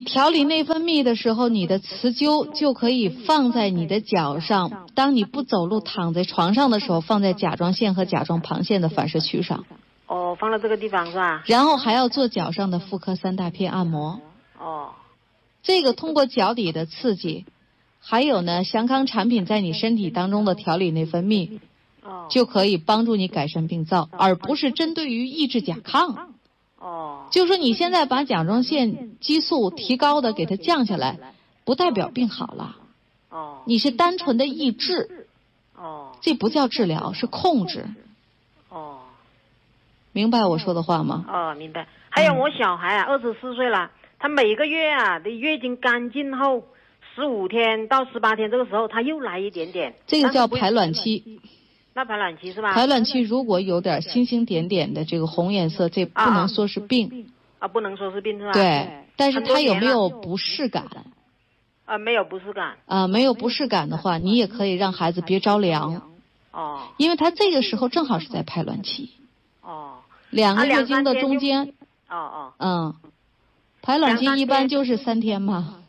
调理内分泌的时候，你的磁灸就可以放在你的脚上，当你不走路躺在床上的时候，放在甲状腺和甲状旁腺的反射区上。 哦，放到这个地方是吧？ 然后还要做脚上的妇科3大片按摩。 哦， 这个通过脚底的刺激，还有呢祥康产品在你身体当中的调理内分泌，就可以帮助你改善病灶，而不是针对于抑制甲亢。 哦， 就说你现在把甲状腺激素提高的给它降下来，不代表病好了。 哦， 你是单纯的抑制。 哦， 这不叫治疗，是控制。 哦， 明白我说的话吗？ 哦，明白。还有我小孩啊，24岁了，他每个月啊的月经干净后15天到18天，这个时候他又来一点点。 这个叫排卵期。 那排卵期是吧？ 排卵期如果有点星星点点的这个红颜色，这不能说是病。 不能说是病是吧？ 对，但是他有没有不适感？ 没有不适感。 没有不适感的话，你也可以让孩子别着凉。 哦。 因为他这个时候正好是在排卵期。 哦。 2个月经的中间。排卵期一般就是3天嘛。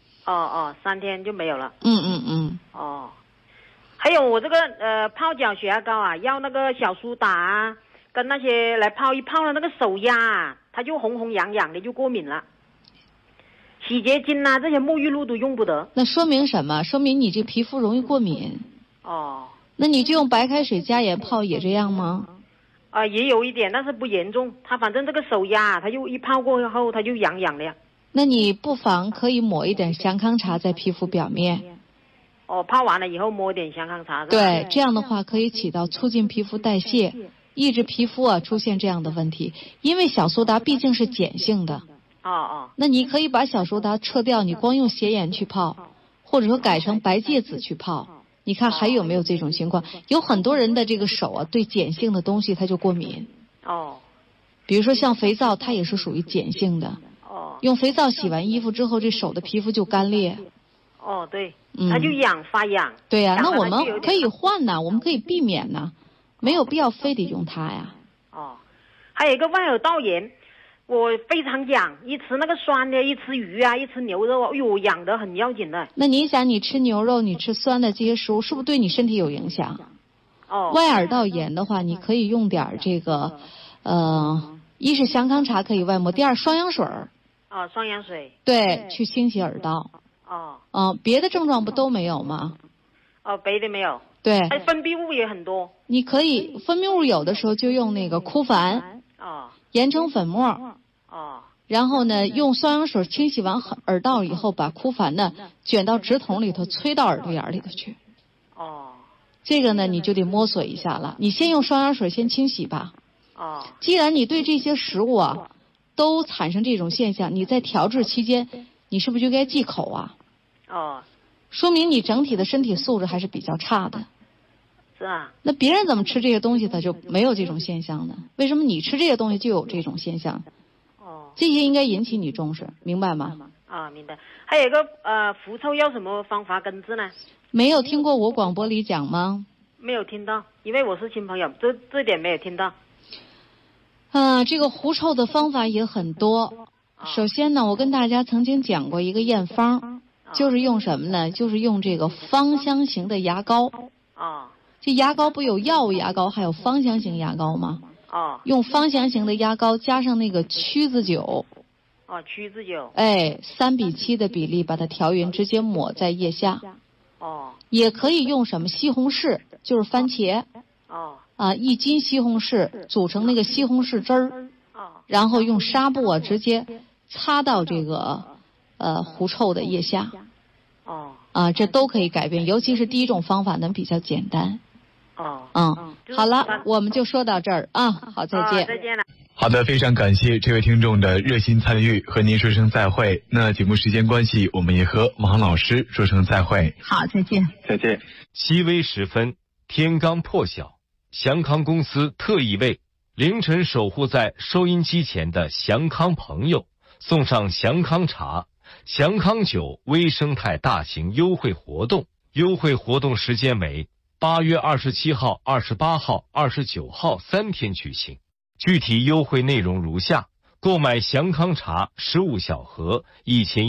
3天就没有了。 哦。 还有我这个泡脚血压高啊，要那个小苏打啊，跟那些来泡一泡了，那个手压啊，它就红红痒痒的，就过敏了。洗洁精啊，这些沐浴露都用不得。 那说明什么？说明你这皮肤容易过敏。 哦。 那你就用白开水加盐泡也这样吗？ 也有一点，但是不严重。它反正这个手压，它就一泡过后，它就痒痒的呀。 那你不妨可以抹一点祥康茶在皮肤表面。 泡完了以后抹点祥康茶。 对，这样的话可以起到促进皮肤代谢，抑制皮肤出现这样的问题。因为小苏打毕竟是碱性的。那你可以把小苏打撤掉，你光用咸盐去泡，或者说改成白芥子去泡。你看还有没有这种情况？有很多人的这个手对碱性的东西它就过敏。比如说像肥皂，它也是属于碱性的。用肥皂洗完衣服之后，这手的皮肤就干裂。 对，它就发痒。 对呀，那我们可以换呐，我们可以避免呐，没有必要非得用它呀。 还有一个外耳道炎，我非常痒，一吃那个酸的，一吃鱼啊，一吃牛肉，哎呦，痒得很要紧的。 那你想，你吃牛肉，你吃酸的这些食物，是不是对你身体有影响？外耳道炎的话，你可以用点这个，一是祥康茶可以外抹，第二双氧水。 双氧水。 对，去清洗耳道。别的症状不都没有吗？ 别的没有。 对。 分泌物也很多。 你可以分泌物有的时候就用那个枯矾，研成粉末。然后呢，用双氧水清洗完耳道以后，把枯矾呢卷到纸筒里头，吹到耳朵眼里头去。这个呢，你就得摸索一下了。你先用双氧水先清洗吧。既然你对这些食物都产生这种现象，你在调制期间，你是不是就该忌口啊？说明你整体的身体素质还是比较差的。 是啊。 那别人怎么吃这些东西，他就没有这种现象呢？为什么你吃这些东西就有这种现象？这些应该引起你重视，明白吗？ 明白。还有一个狐臭要什么方法根治呢？ 没有听过我广播里讲吗？ 没有听到，因为我是新朋友，这点没有听到。 这个狐臭的方法也很多。首先呢，我跟大家曾经讲过一个验方，就是用什么呢？就是用这个芳香型的牙膏。这牙膏不有药物牙膏，还有芳香型牙膏吗？用芳香型的牙膏加上那个曲子酒。 曲子酒。 3:7的比例把它调匀，直接抹在腋下。也可以用什么西红柿，就是番茄。1斤西红柿煮成那个西红柿汁儿。然后用纱布直接擦到这个狐臭的腋下。这都可以改变，尤其是第一种方法能比较简单。好了，我们就说到这儿啊，好，再见。 再见了。 好的，非常感谢这位听众的热心参与，和您说声再会。那节目时间关系，我们也和王老师说声再会。 好，再见。 再见。 熹微时分，天刚破晓，祥康公司特意为凌晨守护在收音机前的祥康朋友送上祥康茶、祥康酒微生态大型优惠活动。优惠活动时间为8月27号、28号、29号3天举行。具体优惠内容如下：购买祥康茶15小盒，1100